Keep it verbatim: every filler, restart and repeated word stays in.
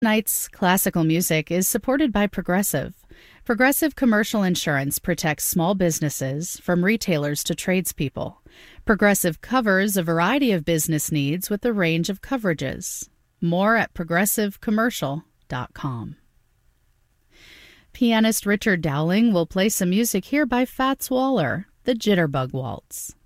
Night's classical music is supported by Progressive. Progressive Commercial Insurance protects small businesses from retailers to tradespeople. Progressive covers a variety of business needs with a range of coverages. More at progressive commercial dot com. Pianist Richard Dowling will play some music here by Fats Waller, the Jitterbug Waltz.